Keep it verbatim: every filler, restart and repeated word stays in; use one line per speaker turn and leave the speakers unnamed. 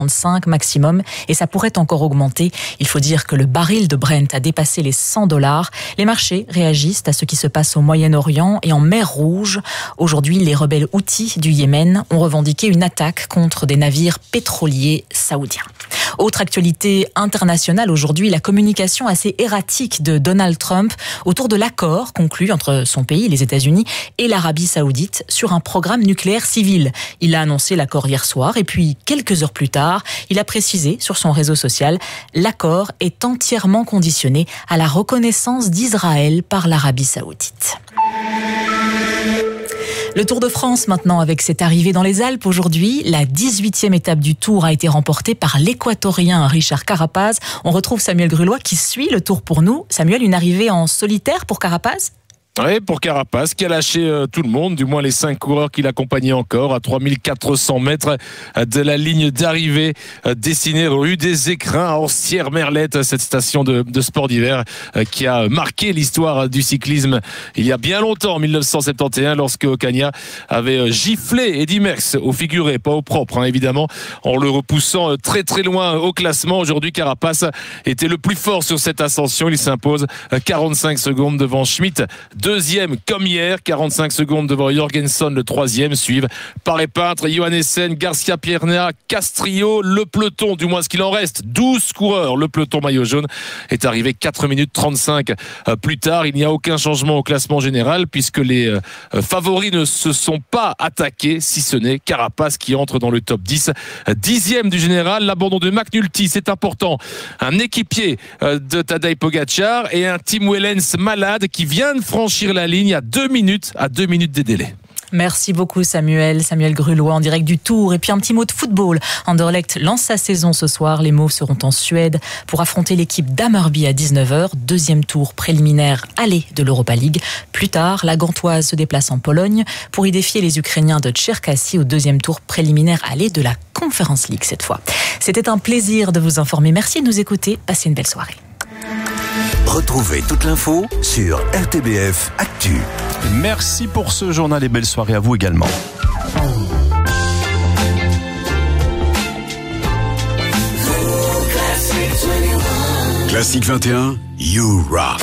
cinq maximum et ça pourrait encore augmenter. Il faut dire que le baril de Brent a dépassé les cent dollars. Les marchés réagissent à ce qui se passe au Moyen-Orient et en mer Rouge. Aujourd'hui, les rebelles Houthis du Yémen ont revendiqué une attaque contre des navires pétroliers saoudiens. Autre actualité internationale aujourd'hui, la communication assez erratique de Donald Trump autour de l'accord conclu entre son pays, les États-Unis, et l'Arabie Saoudite sur un programme nucléaire civil. Il a annoncé l'accord hier soir et puis quelques heures plus tard, il a précisé sur son réseau social « L'accord est entièrement conditionné à la reconnaissance d'Israël par l'Arabie Saoudite ». Le Tour de France maintenant avec cette arrivée dans les Alpes aujourd'hui. La dix-huitième étape du Tour a été remportée par l'Équatorien Richard Carapaz. On retrouve Samuel Grulois qui suit le Tour pour nous. Samuel, une arrivée en solitaire pour Carapaz ?
Oui, pour Carapaz, qui a lâché euh, tout le monde, du moins les cinq coureurs qui l'accompagnaient encore, à trois mille quatre cents mètres de la ligne d'arrivée, euh, destinée rue des Écrins à Orsières-Merlette, cette station de, de sport d'hiver euh, qui a marqué l'histoire du cyclisme il y a bien longtemps, en dix-neuf cent soixante et onze, lorsque Ocaña avait euh, giflé Eddy Merckx, au figuré, pas au propre, hein, évidemment, en le repoussant euh, très très loin au classement. Aujourd'hui, Carapaz était le plus fort sur cette ascension. Il s'impose euh, quarante-cinq secondes devant Schmitt, deuxième comme hier, quarante-cinq secondes devant Jorgenson, le troisième. Suivent Paré Peintre, Johannessen, Garcia Pierna, Castrillo. Le peloton, du moins ce qu'il en reste, douze coureurs. Le peloton maillot jaune est arrivé quatre minutes trente-cinq plus tard. Il n'y a aucun changement au classement général puisque les favoris ne se sont pas attaqués, si ce n'est Carapaz qui entre dans le top dix. Dixième du général, l'abandon de McNulty, c'est important. Un équipier de Tadej Pogacar et un Tim Wellens malade qui vient de franchir la ligne à deux minutes, à deux minutes des délais.
Merci beaucoup Samuel, Samuel Grulois en direct du Tour. Et puis un petit mot de football. Anderlecht lance sa saison ce soir. Les Mauves seront en Suède pour affronter l'équipe d'Hammarby à dix-neuf heures. Deuxième tour préliminaire aller de l'Europa League. Plus tard, la Gantoise se déplace en Pologne pour y défier les Ukrainiens de Tcherkassy au deuxième tour préliminaire aller de la Conference League cette fois. C'était un plaisir de vous informer. Merci de nous écouter. Passez une belle soirée.
Retrouvez toute l'info sur R T B F Actu.
Merci pour ce journal et belle soirée à vous également.
Classique vingt et un, You Rock.